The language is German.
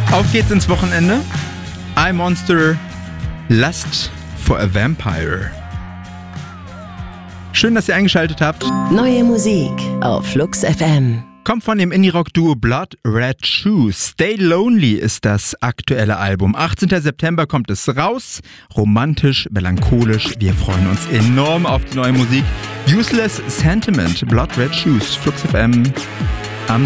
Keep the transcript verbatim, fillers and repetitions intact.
Auf geht's ins Wochenende. I Monster, Lust for a Vampire. Schön, dass ihr eingeschaltet habt. Neue Musik auf Flux F M. Kommt von dem Indie-Rock-Duo Blood Red Shoes. Stay Lonely ist das aktuelle Album. achtzehnten September kommt es raus. Romantisch, melancholisch. Wir freuen uns enorm auf die neue Musik. Useless Sentiment, Blood Red Shoes, Flux F M.